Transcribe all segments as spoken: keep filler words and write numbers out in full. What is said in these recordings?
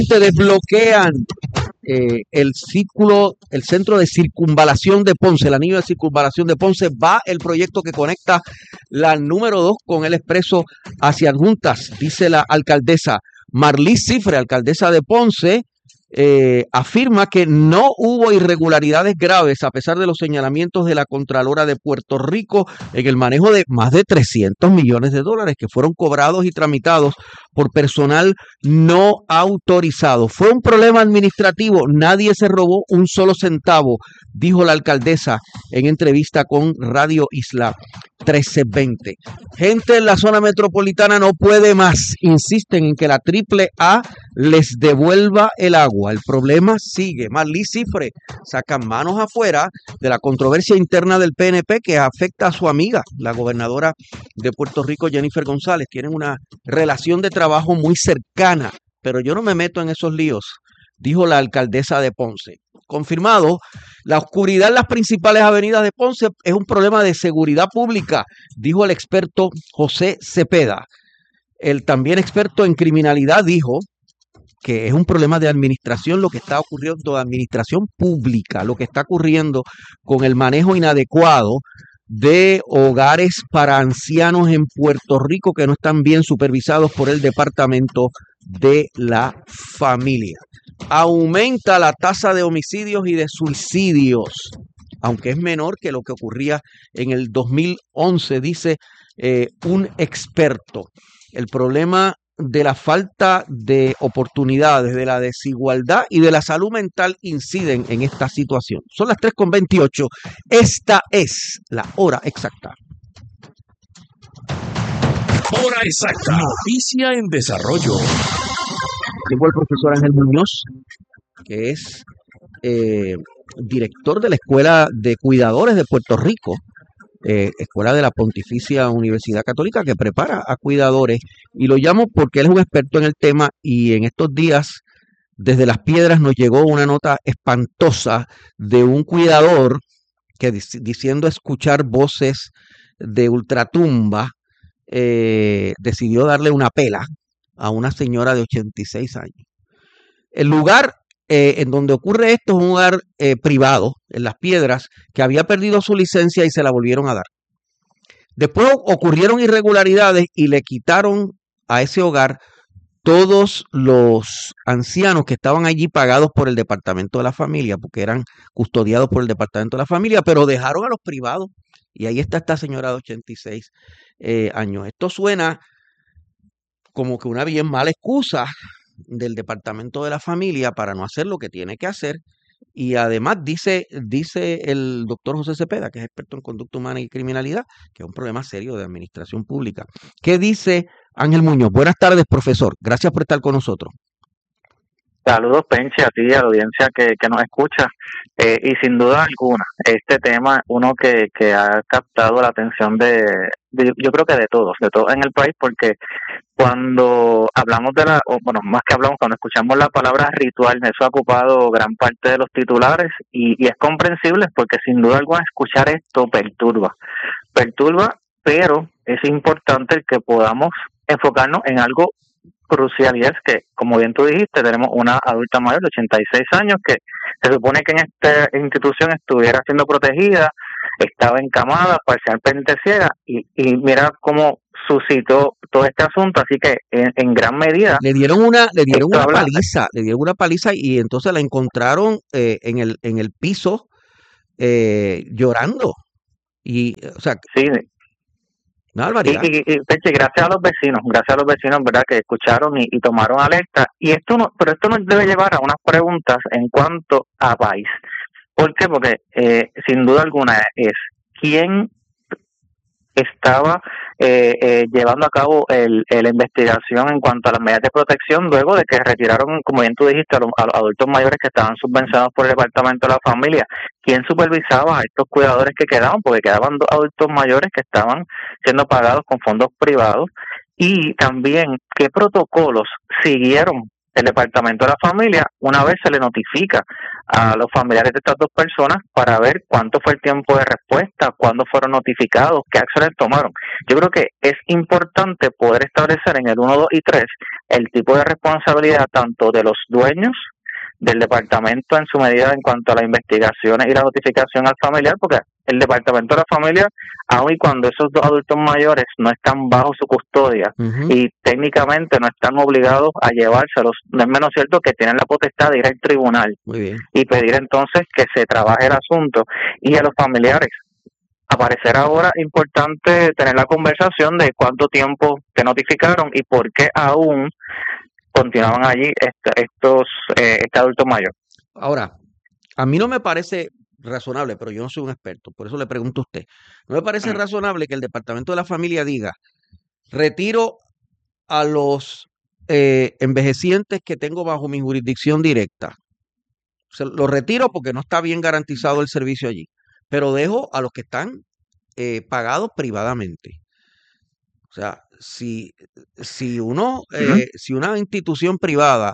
Se desbloquean eh, el círculo, el centro de circunvalación de Ponce, el anillo de circunvalación de Ponce. Va el proyecto que conecta la número dos con el expreso hacia Adjuntas, dice la alcaldesa Marlís Cifre, alcaldesa de Ponce. Eh, afirma que no hubo irregularidades graves a pesar de los señalamientos de la Contralora de Puerto Rico en el manejo de más de trescientos millones de dólares que fueron cobrados y tramitados por personal no autorizado. Fue un problema administrativo, nadie se robó un solo centavo, dijo la alcaldesa en entrevista con Radio Isla trece veinte. Gente en la zona metropolitana no puede más, insisten en que la triple A les devuelva el agua. El problema sigue. Marlís Cifre saca manos afuera de la controversia interna del P N P que afecta a su amiga, la gobernadora de Puerto Rico, Jennifer González. Tienen una relación de trabajo muy cercana, pero yo no me meto en esos líos, dijo la alcaldesa de Ponce. Confirmado, la oscuridad en las principales avenidas de Ponce es un problema de seguridad pública, dijo el experto José Cepeda. El también experto en criminalidad dijo que es un problema de administración lo que está ocurriendo, de administración pública, lo que está ocurriendo con el manejo inadecuado de hogares para ancianos en Puerto Rico que no están bien supervisados por el Departamento de la Familia. Aumenta la tasa de homicidios y de suicidios, aunque es menor que lo que ocurría en el dos mil once, dice eh, un experto. El problema de la falta de oportunidades, de la desigualdad y de la salud mental inciden en esta situación. Son las tres con veintiocho. Esta es la hora exacta. Hora exacta. Noticia en desarrollo. Llegó el profesor Ángel Muñoz, que es eh, director de la Escuela de Cuidadores de Puerto Rico, eh, escuela de la Pontificia Universidad Católica que prepara a cuidadores, y lo llamo porque él es un experto en el tema, y en estos días desde Las Piedras nos llegó una nota espantosa de un cuidador que diciendo escuchar voces de ultratumba eh, decidió darle una pela a una señora de ochenta y seis años. El lugar Eh, en donde ocurre esto es un lugar eh, privado, en Las Piedras, que había perdido su licencia y se la volvieron a dar. Después ocurrieron irregularidades y le quitaron a ese hogar todos los ancianos que estaban allí pagados por el Departamento de la Familia, porque eran custodiados por el Departamento de la Familia, pero dejaron a los privados. Y ahí está esta señora de ochenta y seis eh, años. Esto suena como que una bien mala excusa del Departamento de la Familia para no hacer lo que tiene que hacer, y además dice, dice el doctor José Cepeda, que es experto en conducta humana y criminalidad, que es un problema serio de administración pública. ¿Qué dice Ángel Muñoz? Buenas tardes, profesor. Gracias por estar con nosotros. Saludos, Penchi, a ti y a la audiencia que, que nos escucha. Eh, y sin duda alguna, este tema, uno que, que ha captado la atención de, de, yo creo que de todos, de todos en el país, porque cuando hablamos de la, o bueno, más que hablamos, cuando escuchamos la palabra ritual, eso ha ocupado gran parte de los titulares, y, y es comprensible porque sin duda alguna escuchar esto perturba, perturba, pero es importante que podamos enfocarnos en algo crucial, y es que, como bien tú dijiste, tenemos una adulta mayor de ochenta y seis años que se supone que en esta institución estuviera siendo protegida, estaba encamada, parcialmente ciega, y, y mira cómo suscitó todo este asunto, así que en, en gran medida le dieron una le dieron una habla, paliza, le dieron una paliza y entonces la encontraron eh, en el en el piso eh, llorando, y o sea, sí. Una barbaridad. Y, y, y Peche, gracias a los vecinos, gracias a los vecinos, verdad, que escucharon y, y tomaron alerta. Y esto no, pero esto nos debe llevar a unas preguntas en cuanto a país. ¿Por qué? Porque eh, sin duda alguna es quién estaba eh, eh, llevando a cabo el, el, la investigación en cuanto a las medidas de protección luego de que retiraron, como bien tú dijiste, a los, a los adultos mayores que estaban subvencionados por el Departamento de la Familia. ¿Quién supervisaba a estos cuidadores que quedaban? Porque quedaban dos adultos mayores que estaban siendo pagados con fondos privados. Y también, ¿qué protocolos siguieron el Departamento de la Familia, una vez se le notifica a los familiares de estas dos personas para ver cuánto fue el tiempo de respuesta, cuándo fueron notificados, qué acciones tomaron. Yo creo que es importante poder establecer en el uno, dos y tres el tipo de responsabilidad tanto de los dueños del departamento en su medida en cuanto a las investigaciones y la notificación al familiar, porque el departamento de la familia, aun y cuando esos dos adultos mayores no están bajo su custodia uh-huh. y técnicamente no están obligados a llevárselos, no es menos cierto que tienen la potestad de ir al tribunal y pedir entonces que se trabaje el asunto. Y a los familiares, aparecer ahora importante tener la conversación de cuánto tiempo te notificaron y por qué aún continuaban allí est- estos eh, este adulto mayor. Ahora, a mí no me parece razonable, pero yo no soy un experto, por eso le pregunto a usted. ¿No me parece uh-huh. razonable que el Departamento de la Familia diga, retiro a los eh, envejecientes que tengo bajo mi jurisdicción directa? Se los retiro porque no está bien garantizado el servicio allí, pero dejo a los que están eh, pagados privadamente. O sea, si, si uno, eh, uh-huh. si una institución privada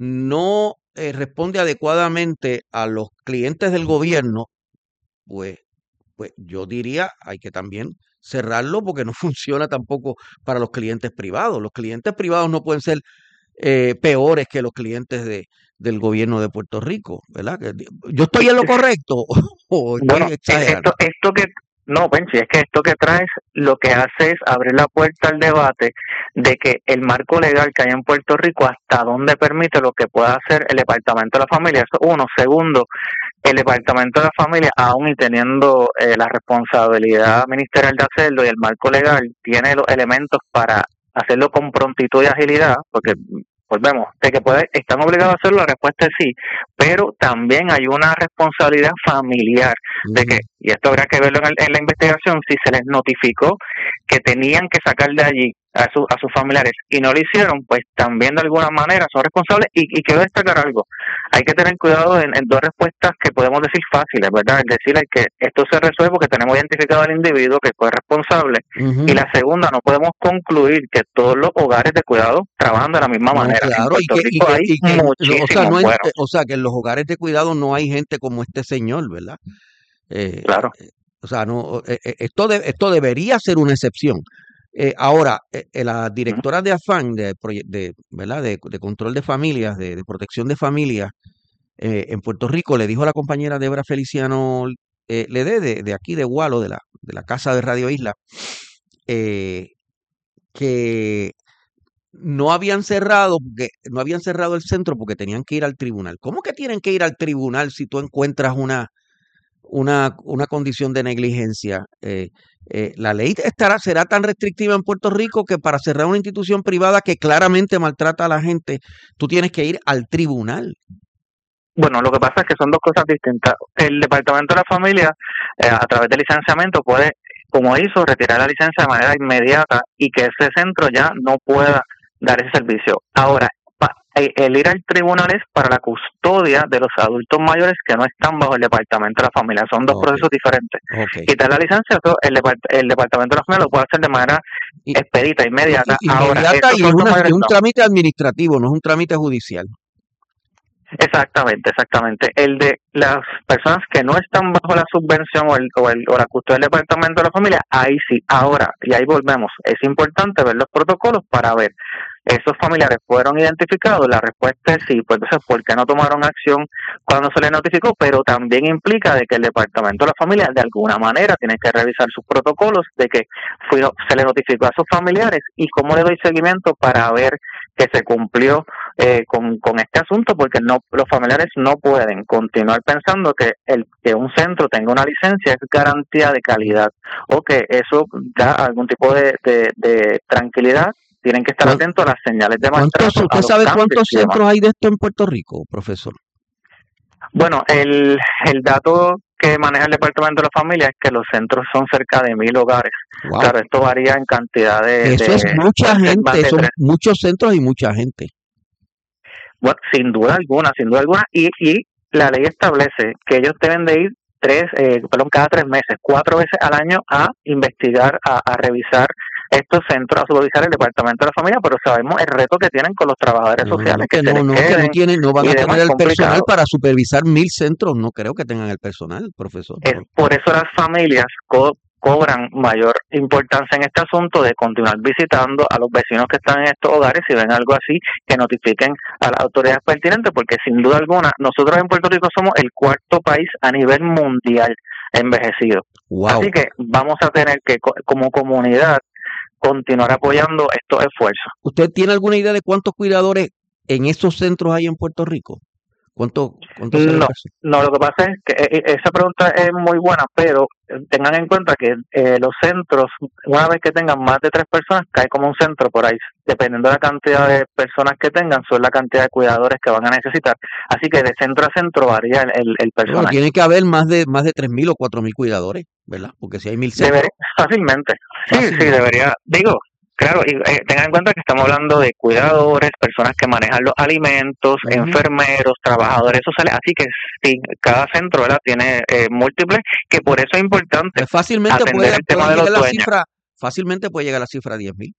no eh, responde adecuadamente a los clientes del gobierno, pues, pues yo diría hay que también cerrarlo porque no funciona tampoco para los clientes privados. Los clientes privados no pueden ser eh, peores que los clientes de, del gobierno de Puerto Rico, ¿verdad? ¿Yo estoy en lo correcto o estoy bueno, exagerando? Esto, esto que No, Penchi, es que esto que traes lo que hace es abrir la puerta al debate de que el marco legal que hay en Puerto Rico hasta dónde permite lo que pueda hacer el Departamento de la Familia. Eso uno. Segundo, el Departamento de la Familia, aún y teniendo eh, la responsabilidad ministerial de hacerlo y el marco legal, tiene los elementos para hacerlo con prontitud y agilidad, porque volvemos, de que puede, están obligados a hacerlo, la respuesta es sí, pero también hay una responsabilidad familiar de que, y esto habrá que verlo en, el, en la investigación, si se les notificó que tenían que sacar de allí a, su, a sus familiares y no lo hicieron, pues también de alguna manera son responsables. Y, y quiero destacar algo, hay que tener cuidado en, en dos respuestas que podemos decir fáciles, ¿verdad? Es decir, que esto se resuelve porque tenemos identificado al individuo que fue responsable, uh-huh. y la segunda, no podemos concluir que todos los hogares de cuidado trabajan de la misma no, manera. Claro, en Puerto y que, Rico y que, hay y que, muchísimos o sea, no hay, buenos. O sea, que en los hogares de cuidado no hay gente como este señor, ¿verdad? Eh, claro. Eh, o sea, no, eh, esto, de, esto debería ser una excepción. Eh, ahora, eh, la directora de AFAN, de, de, ¿verdad? de, de control de familias, de, de protección de familias eh, en Puerto Rico, le dijo a la compañera Debra Feliciano eh, Ledé, de, de aquí de Gualo, de la, de la casa de Radio Isla, eh, que no habían cerrado, porque no habían cerrado el centro porque tenían que ir al tribunal. ¿Cómo que tienen que ir al tribunal si tú encuentras una Una, una condición de negligencia? Eh, eh, la ley estará, será tan restrictiva en Puerto Rico que para cerrar una institución privada que claramente maltrata a la gente, tú tienes que ir al tribunal. Bueno, lo que pasa es que son dos cosas distintas. El Departamento de la Familia, eh, a través del licenciamiento, puede, como hizo, retirar la licencia de manera inmediata y que ese centro ya no pueda dar ese servicio. Ahora, el ir al tribunal es para la custodia de los adultos mayores que no están bajo el Departamento de la Familia. Son dos okay. procesos diferentes. Okay. Quitar la licencia, eso, el, depart el Departamento de la Familia lo puede hacer de manera y, expedita, inmediata. Y, Ahora, inmediata y es una, un no. trámite administrativo, no es un trámite judicial. Exactamente, exactamente. El de las personas que no están bajo la subvención o, el, o, el, o la custodia del Departamento de la Familia, ahí sí. Ahora, y ahí volvemos, es importante ver los protocolos para ver, ¿esos familiares fueron identificados? La respuesta es sí. Pues entonces, ¿por qué no tomaron acción cuando se les notificó? Pero también implica de que el Departamento de la Familia, de alguna manera, tiene que revisar sus protocolos de que fue, se le notificó a sus familiares y cómo le doy seguimiento para ver que se cumplió eh, con, con este asunto, porque no los familiares no pueden continuar pensando que el que un centro tenga una licencia es garantía de calidad o que eso da algún tipo de, de, de tranquilidad. Tienen que estar atentos a las señales de maltrato. ¿Usted sabe cuántos centros hay de esto en Puerto Rico, profesor? Bueno, el, el dato que maneja el Departamento de la Familia es que los centros son cerca de mil hogares. Wow. Claro, esto varía en cantidad de... Eso de, es mucha de, gente, son muchos centros y mucha gente. Bueno, sin duda alguna, sin duda alguna. Y, y la ley establece que ellos deben de ir tres, eh, perdón, cada tres meses, cuatro veces al año a investigar, a, a revisar estos centros, a supervisar el Departamento de la Familia, pero sabemos el reto que tienen con los trabajadores No, sociales no, que, que se no, les no, que queden no tienen, no van y a demás tener el personal complicado. para supervisar mil centros. No creo que tengan el personal, profesor. Es por eso las familias co- cobran mayor importancia en este asunto de continuar visitando a los vecinos que están en estos hogares. Si ven algo así, que notifiquen a las autoridades pertinentes, porque sin duda alguna nosotros en Puerto Rico somos el cuarto país a nivel mundial envejecido. Wow. Así que vamos a tener que co- como comunidad continuar apoyando estos esfuerzos. ¿Usted tiene alguna idea de cuántos cuidadores en esos centros hay en Puerto Rico? ¿Cuánto, cuánto será el No, personal? no, lo que pasa es que eh, esa pregunta es muy buena, pero eh, tengan en cuenta que eh, los centros, una vez que tengan más de tres personas, cae como un centro por ahí. Dependiendo de la cantidad de personas que tengan, son la cantidad de cuidadores que van a necesitar. Así que de centro a centro varía el, el, el Bueno, personal. tiene que haber más de más de tres mil o cuatro mil cuidadores, ¿verdad? Porque si hay mil centros. Debería, fácilmente. Sí, Fácilmente. sí, debería. Digo, claro, y eh, tengan en cuenta que estamos hablando de cuidadores, personas que manejan los alimentos, Ujú. enfermeros, trabajadores sociales. Así que sí, cada centro, ¿verdad?, tiene eh, múltiples, que por eso es importante Pues fácilmente atender puede, el tema puede de los llegar la dueños. cifra, fácilmente puede llegar la cifra a diez mil.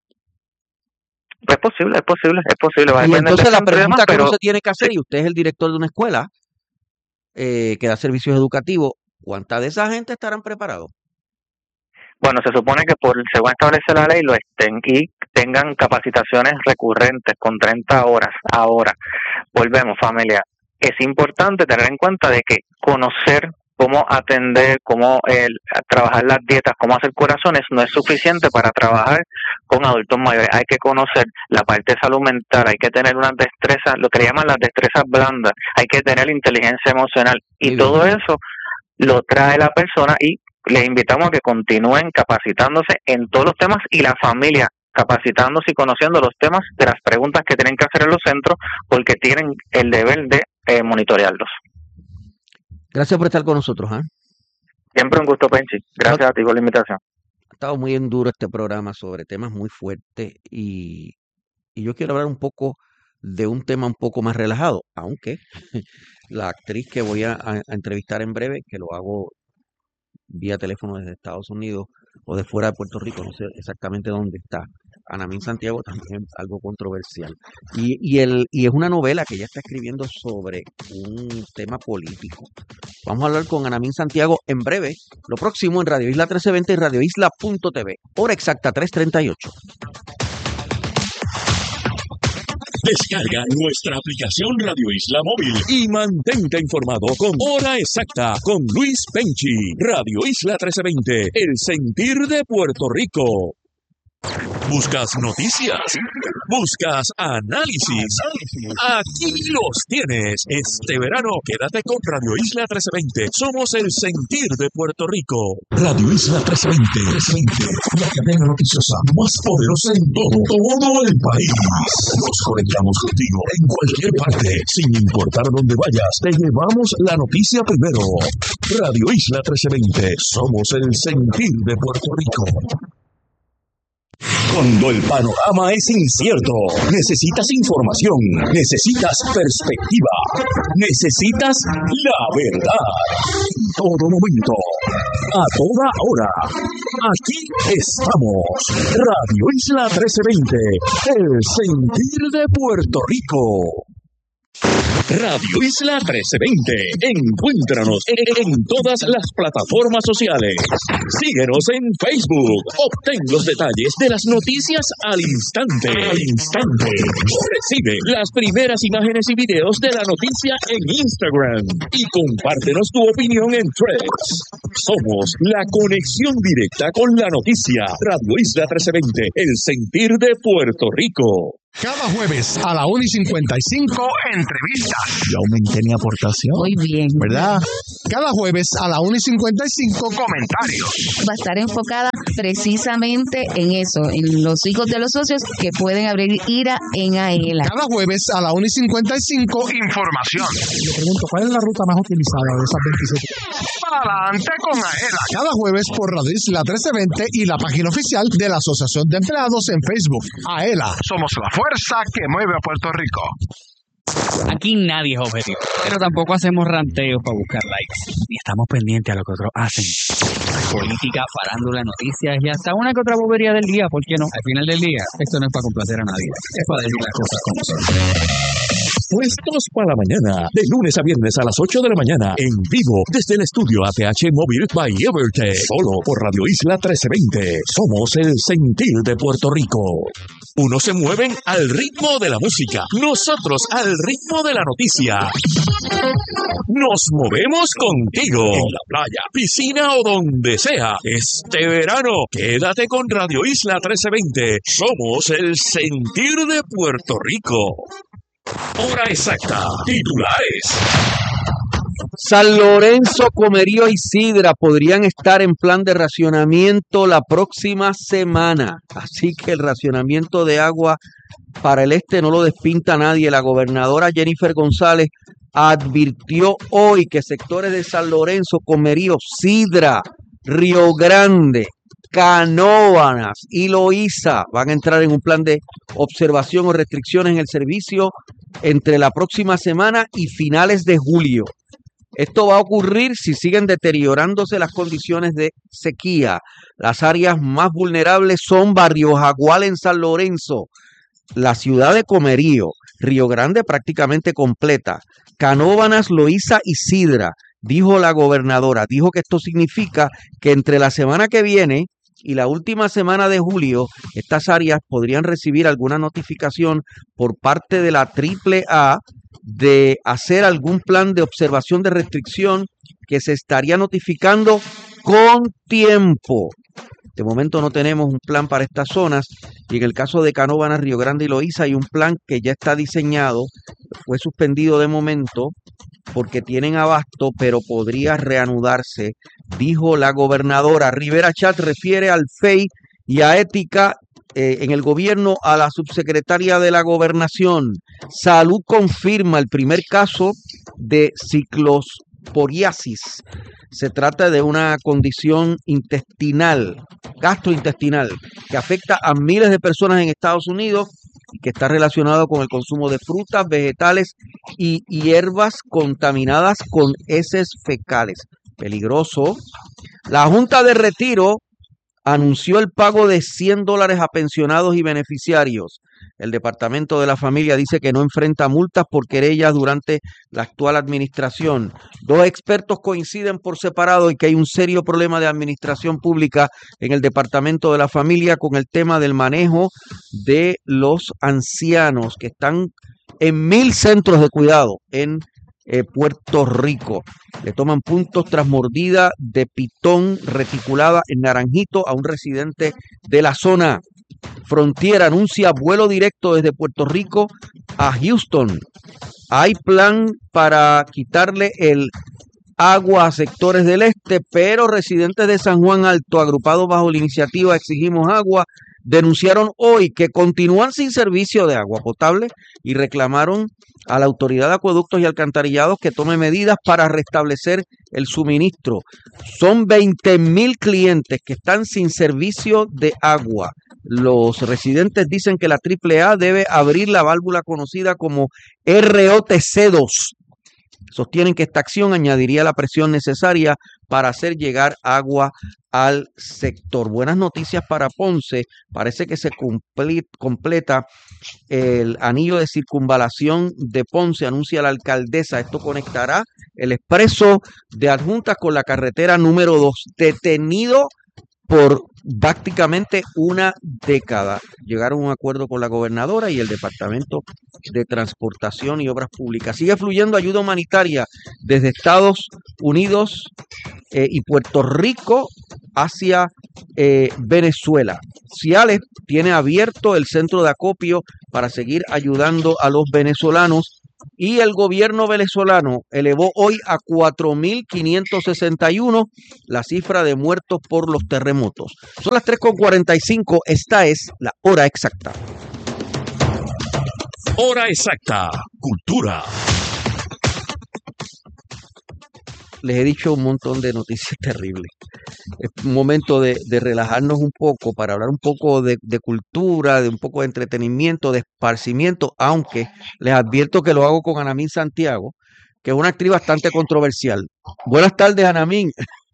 Es posible, es posible, es posible. Va a Y depender entonces del la centro y pregunta demás, que uno pero se tiene que hacer, sí. y usted es el director de una escuela eh, que da servicios educativos, ¿cuánta de esa gente estarán preparados? Bueno, se supone que por según establece la ley lo estén y tengan capacitaciones recurrentes con treinta horas. Ahora, volvemos, familia. Es importante tener en cuenta de que conocer cómo atender, cómo eh, trabajar las dietas, cómo hacer corazones, no es suficiente para trabajar con adultos mayores. Hay que conocer la parte de salud mental, hay que tener unas destrezas, lo que llaman las destrezas blandas, hay que tener inteligencia emocional y Muy todo bien. eso lo trae la persona y les invitamos a que continúen capacitándose en todos los temas y la familia capacitándose y conociendo los temas de las preguntas que tienen que hacer en los centros porque tienen el deber de eh, monitorearlos. Gracias por estar con nosotros. ¿eh? Siempre un gusto, Penchi. Gracias a ti por la invitación. Ha estado muy en duro este programa sobre temas muy fuertes y, y yo quiero hablar un poco de un tema un poco más relajado, aunque la actriz que voy a, a- a entrevistar en breve, que lo hago vía teléfono desde Estados Unidos o de fuera de Puerto Rico, no sé exactamente dónde está, Anamín Santiago, también algo controversial. Y, y, el, y es una novela que ella está escribiendo sobre un tema político. Vamos a hablar con Anamín Santiago en breve, lo próximo en Radio Isla trece veinte y Radio Isla punto t v. Hora exacta tres treinta y ocho. Descarga nuestra aplicación Radio Isla Móvil y mantente informado con Hora Exacta con Luis Penchi. Radio Isla trece veinte, el sentir de Puerto Rico. Buscas noticias, buscas análisis. Aquí los tienes. Este verano quédate con Radio Isla trece veinte. Somos el sentir de Puerto Rico. Radio Isla trece veinte, la cadena noticiosa más poderosa en todo, todo el país. Nos conectamos contigo en cualquier parte, sin importar dónde vayas. Te llevamos la noticia primero. Radio Isla trece veinte. Somos el sentir de Puerto Rico. Cuando el panorama es incierto, necesitas información, necesitas perspectiva, necesitas la verdad. En todo momento, a toda hora. Aquí estamos. Radio Isla trece veinte, el sentir de Puerto Rico. Radio Isla trece veinte. Encuéntranos en, en todas las plataformas sociales. Síguenos en Facebook. Obtén los detalles de las noticias al instante. Al instante. Recibe las primeras imágenes y videos de la noticia en Instagram. Y compártenos tu opinión en Threads. Somos la conexión directa con la noticia. Radio Isla trece veinte. El sentir de Puerto Rico. Cada jueves a la una y cincuenta y cinco, entrevistas. Yo aumenté mi aportación. Muy bien. ¿Verdad? Cada jueves a la una y cincuenta y cinco, comentarios. Va a estar enfocada precisamente en eso, en los hijos de los socios que pueden abrir ira en AELA. Cada jueves a la una y cincuenta y cinco, información. Le pregunto, ¿cuál es la ruta más utilizada de esas veintisiete? Adelante con AELA. Cada jueves por Radio Isla trece veinte y la página oficial de la Asociación de Empleados en Facebook. AELA, somos la fuerza que mueve a Puerto Rico. Aquí nadie es objetivo, pero tampoco hacemos ranteos para buscar likes. Ni estamos pendientes a lo que otros hacen. Política, farándula, noticias y hasta una que otra bobería del día, ¿por qué no? Al final del día, esto no es para complacer a nadie, es para decir las cosas como son. Puestos para la mañana, de lunes a viernes a las ocho de la mañana, en vivo, desde el estudio A T H Móvil by Evertech, solo por Radio Isla trece veinte. Somos el sentir de Puerto Rico. Unos se mueven al ritmo de la música, nosotros al ritmo de la noticia. Nos movemos contigo, en la playa, piscina o donde sea. Este verano, quédate con Radio Isla trece veinte. Somos el sentir de Puerto Rico. Hora exacta. Titulares. San Lorenzo, Comerío y Sidra podrían estar en plan de racionamiento la próxima semana. Así que el racionamiento de agua para el este no lo despinta nadie. La gobernadora Jennifer González advirtió hoy que sectores de San Lorenzo, Comerío, Sidra, Río Grande, Canóvanas y Loíza van a entrar en un plan de observación o restricciones en el servicio entre la próxima semana y finales de julio. Esto va a ocurrir si siguen deteriorándose las condiciones de sequía. Las áreas más vulnerables son Barrio Jagual en San Lorenzo, la ciudad de Comerío, Río Grande prácticamente completa, Canóvanas, Loíza y Sidra, dijo la gobernadora. Dijo que esto significa que entre la semana que viene y la última semana de julio, estas áreas podrían recibir alguna notificación por parte de la triple A de hacer algún plan de observación de restricción que se estaría notificando con tiempo. De momento no tenemos un plan para estas zonas y en el caso de Canóvanas, Río Grande y Loíza hay un plan que ya está diseñado, fue suspendido de momento porque tienen abasto, pero podría reanudarse, dijo la gobernadora. Rivera Chat refiere al F E I y a ética eh, en el gobierno a la subsecretaria de la Gobernación. Salud confirma el primer caso de ciclosporiasis. Se trata de una condición intestinal, gastrointestinal, que afecta a miles de personas en Estados Unidos y que está relacionado con el consumo de frutas, vegetales y hierbas contaminadas con heces fecales. Peligroso. La Junta de Retiro anunció el pago de cien dólares a pensionados y beneficiarios. El Departamento de la Familia dice que no enfrenta multas por querellas durante la actual administración. Dos expertos coinciden por separado en que hay un serio problema de administración pública en el Departamento de la Familia con el tema del manejo de los ancianos que están en mil centros de cuidado en eh, Puerto Rico. Le toman puntos tras mordida de pitón reticulada en Naranjito a un residente de la zona. Frontier anuncia vuelo directo desde Puerto Rico a Houston. Hay plan para quitarle el agua a sectores del este, pero residentes de San Juan Alto, agrupados bajo la iniciativa Exigimos Agua, denunciaron hoy que continúan sin servicio de agua potable y reclamaron a la Autoridad de Acueductos y Alcantarillados que tome medidas para restablecer el suministro. Son veinte mil clientes que están sin servicio de agua. Los residentes dicen que la triple A debe abrir la válvula conocida como R O T C dos. Sostienen que esta acción añadiría la presión necesaria para hacer llegar agua al sector. Buenas noticias para Ponce. Parece que se cumple, completa el anillo de circunvalación de Ponce, anuncia la alcaldesa. Esto conectará el expreso de Adjuntas con la carretera número dos, detenido por prácticamente una década. Llegaron a un acuerdo con la gobernadora y el Departamento de Transportación y Obras Públicas. Sigue fluyendo ayuda humanitaria desde Estados Unidos eh, y Puerto Rico hacia eh, Venezuela. Ciales tiene abierto el centro de acopio para seguir ayudando a los venezolanos. Y el gobierno venezolano elevó hoy a cuatro mil quinientos sesenta y uno la cifra de muertos por los terremotos. Son las tres con cuarenta y cinco. Esta es la hora exacta. Hora exacta. Cultura. Les he dicho un montón de noticias terribles. es un momento de, de relajarnos un poco para hablar un poco de, de cultura, de un poco de entretenimiento, de esparcimiento, aunque les advierto que lo hago con Anamín Santiago, que es una actriz bastante controversial. Buenas tardes, Anamín.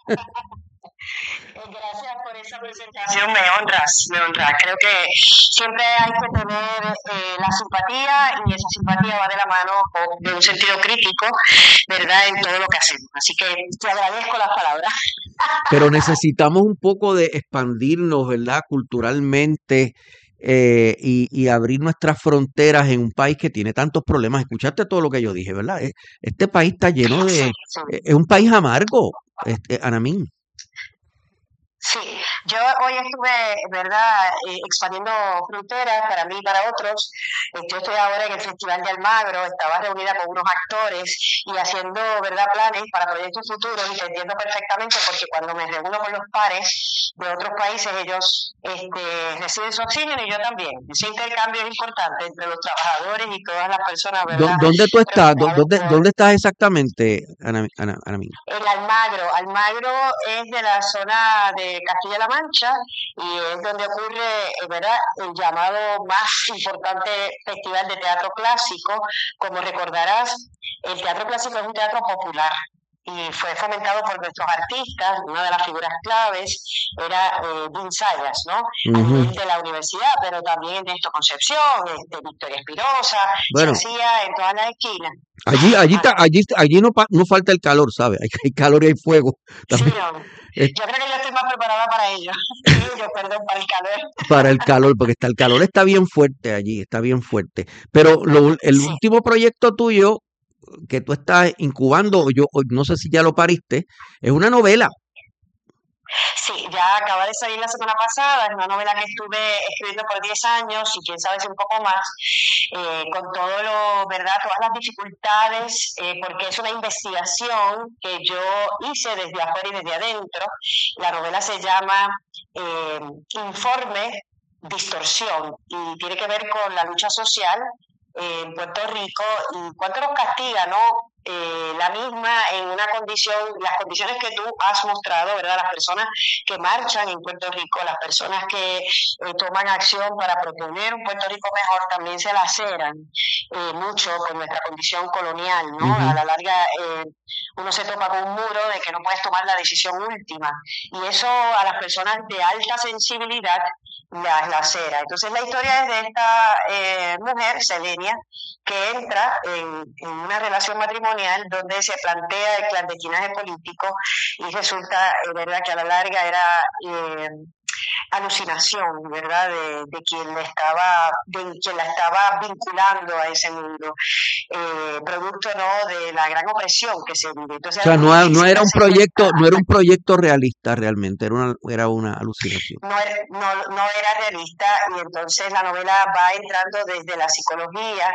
Gracias por esa presentación, me honras, me honras. Creo que siempre hay que tener eh, la simpatía y esa simpatía va de la mano con, de un sentido crítico, ¿verdad?, en todo lo que hacemos. Así que te agradezco las palabras. Pero necesitamos un poco de expandirnos, ¿verdad?, culturalmente eh, y, y abrir nuestras fronteras en un país que tiene tantos problemas. Escuchaste todo lo que yo dije, ¿verdad? Eh, Este país está lleno de... Sí, sí. eh, Es un país amargo, este, Anamín. Sí, yo hoy estuve, ¿verdad?, eh, expandiendo fronteras para mí y para otros. Eh, Yo estoy ahora en el Festival de Almagro, estaba reunida con unos actores y haciendo, ¿verdad?, planes para proyectos futuros, y te entiendo perfectamente porque cuando me reúno con los pares de otros países, ellos este, reciben su oxígeno y yo también. Ese intercambio es importante entre los trabajadores y todas las personas, ¿Dó- ¿verdad?, ¿Dónde tú estás? ¿Dó- preocupados ¿Dónde, por dónde estás exactamente, Ana- Ana- Anamín? el Almagro. Almagro es de la zona de Castilla-La Mancha y es donde ocurre, eh, ¿verdad?, el llamado más importante festival de teatro clásico. Como recordarás, el teatro clásico es un teatro popular y fue fomentado por nuestros artistas. Una de las figuras claves era eh, Dean Sayas, ¿no?, a Ujú. nivel de la universidad, pero también Ernesto Concepción, este, Victoria Espirosa, se Bueno, hacía en todas las esquinas. allí, allí, está, Ajá. allí, allí no, pa- no falta el calor, ¿sabes? Hay, hay calor y hay fuego Sí, también. no. Es Yo creo que yo estoy más preparada para ello. Yo, perdón, para el calor. para el calor, porque está, el calor está bien fuerte allí, está bien fuerte. Pero lo ul- el Sí. último proyecto tuyo que tú estás incubando, o yo o no sé si ya lo pariste, es una novela. Sí, ya acaba de salir la semana pasada, es una novela que estuve escribiendo por diez años y quién sabe si un poco más, eh, con todo lo, ¿verdad?, todas las dificultades, eh, porque es una investigación que yo hice desde afuera y desde adentro. La novela se llama eh, Informe Distorsión y tiene que ver con la lucha social eh, en Puerto Rico y cuánto nos castiga, ¿no?, eh, la misma en una condición, las condiciones que tú has mostrado, ¿verdad?, las personas que marchan en Puerto Rico, las personas que eh, toman acción para proponer un Puerto Rico mejor, también se laceran eh, mucho con nuestra condición colonial, ¿no? Ujú. A la larga eh, uno se topa con un muro de que no puedes tomar la decisión última y eso a las personas de alta sensibilidad las lacera. Entonces la historia es de esta eh, mujer, Selenia, que entra en, en una relación matrimonial donde se plantea el clandestinaje político y resulta, eh, verdad, que a la larga era eh, alucinación, ¿verdad?, de, de quien le estaba, de quien la estaba vinculando a ese mundo, eh, producto, ¿no?, de la gran opresión que se vive. O Entonces sea, es muy no, no difícil era un darse cuenta. proyecto, no era un proyecto realista realmente, era una, era una alucinación. No, era- no, no era realista y entonces la novela va entrando desde la psicología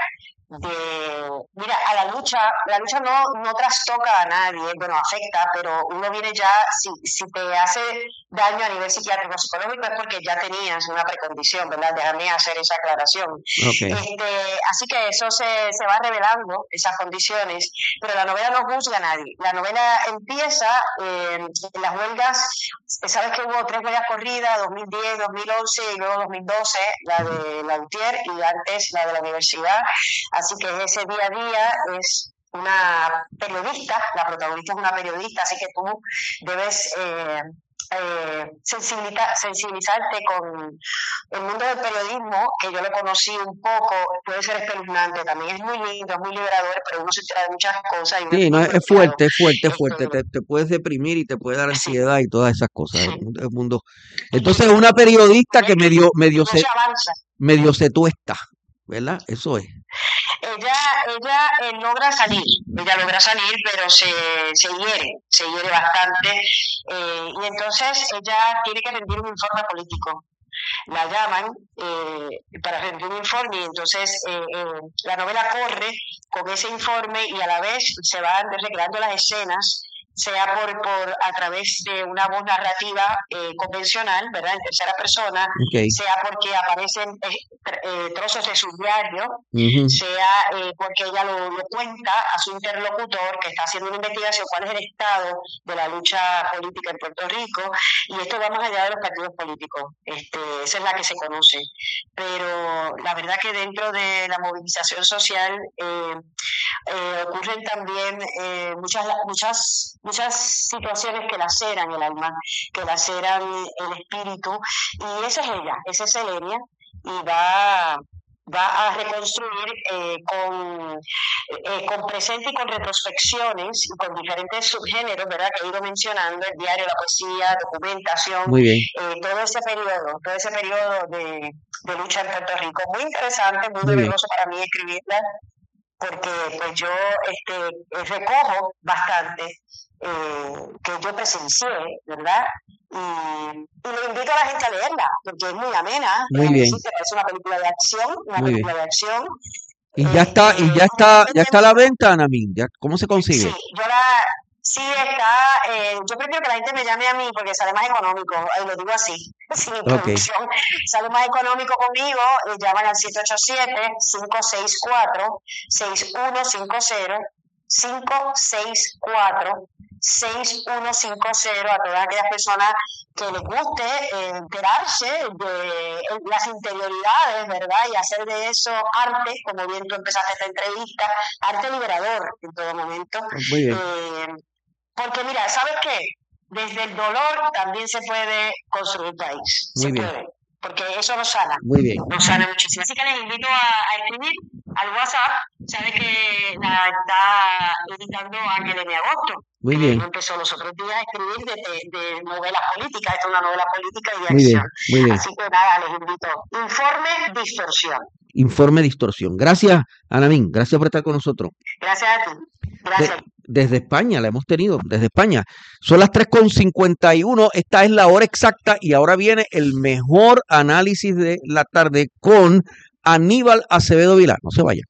de, mira, a la lucha, la lucha no, no trastoca a nadie, bueno, afecta, pero uno viene ya, si, si te hace daño a nivel psiquiátrico o psicológico es porque ya tenías una precondición, ¿verdad? Déjame hacer esa aclaración. Ok. Este, así que eso se, se va revelando, esas condiciones, pero la novela no juzga a nadie. La novela empieza eh, en las huelgas, sabes que hubo tres huelgas corridas, dos mil diez, dos mil once y luego dos mil doce, la de la UTIER y antes la de la universidad. Así que ese día a día es una periodista, la protagonista es una periodista, así que tú debes eh, eh, sensibiliza- sensibilizarte con el mundo del periodismo, que yo lo conocí un poco, puede ser espeluznante, también es muy lindo, es muy liberador, pero uno se entera de muchas cosas y uno es Sí, no, muy es es golpeado. fuerte, es fuerte, es fuerte. Este, Te, te puedes deprimir y te puede dar sí, ansiedad y todas esas cosas. Es sí. un, es un mundo. Y, Entonces, una periodista que y medio, medio no se, se avanza. medio se tuesta, ¿verdad? Eso es. Ella, ella eh, logra salir, ella logra salir, pero se, se hiere, se hiere bastante, eh, y entonces ella tiene que rendir un informe político. La llaman eh, para rendir un informe y entonces eh, eh, la novela corre con ese informe y a la vez se van recreando las escenas sea por, por a través de una voz narrativa eh, convencional, ¿verdad? En tercera persona, Okay. sea porque aparecen eh, eh, trozos de su diario, Ujú. sea eh, porque ella lo, lo cuenta a su interlocutor que está haciendo una investigación, cuál es el estado de la lucha política en Puerto Rico, y esto va más allá de los partidos políticos, este, esa es la que se conoce, pero la verdad que dentro de la movilización social eh, eh, ocurren también eh, muchas, muchas, muchas situaciones que laceran el alma, que laceran el espíritu, y esa es ella, esa es Selenia, y va, va a reconstruir eh, con, eh, con presente y con retrospecciones y con diferentes subgéneros, ¿verdad? Que he ido mencionando, el diario, la poesía, documentación, Muy bien. eh, todo ese periodo, todo ese periodo de, de lucha en Puerto Rico. Muy interesante, muy Muy bien. doloroso para mí escribirla, porque pues yo este, recojo bastante eh, que yo presencié, ¿verdad? Y, y le invito a la gente a leerla, porque es muy amena, Muy es bien. decir, parece una película de acción, una Muy película bien. de acción. Y ya está, y ya está, ya está a la venta, Anamín. Ya, ¿cómo se consigue? Sí, yo la, sí está, eh, yo prefiero que la gente me llame a mí porque sale más económico, ahí lo digo así, sin Ok. introducción, sale más económico conmigo, eh, llaman al siete ocho siete, cinco seis cuatro, seis uno cinco cero, cinco seis cuatro, seis uno cinco cero, a todas aquellas personas que les guste eh, enterarse de las interioridades, ¿verdad? Y hacer de eso arte, como bien tú empezaste esta entrevista, arte liberador en todo momento. Muy bien. Eh, porque mira, ¿sabes qué? Desde el dolor también se puede construir país, Muy se bien. puede, porque eso nos sana, Muy bien. nos sana muchísimo. Así que les invito a, a escribir al WhatsApp, sabes que la está editando Ángel M. Agosto, Muy que bien. empezó los otros días a escribir de, de, de novelas políticas, esta es una novela política y de Muy bien. acción. Muy bien. Así que nada, les invito. Informe Distorsión. Informe Distorsión. Gracias, Anamín. Gracias por estar con nosotros. Gracias a ti. De- Gracias. desde España, la hemos tenido, desde España. Son las tres con cincuenta y uno, esta es la hora exacta y ahora viene el mejor análisis de la tarde con Aníbal Acevedo Vilá. No se vaya.